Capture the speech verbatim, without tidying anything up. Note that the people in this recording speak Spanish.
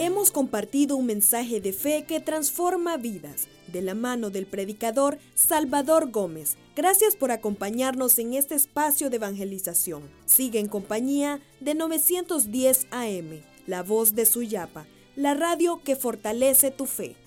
hemos compartido un mensaje de fe que transforma vidas, de la mano del predicador Salvador Gómez. Gracias por acompañarnos en este espacio de evangelización. Sigue en compañía de novecientos diez A M, La Voz de Suyapa, la radio que fortalece tu fe.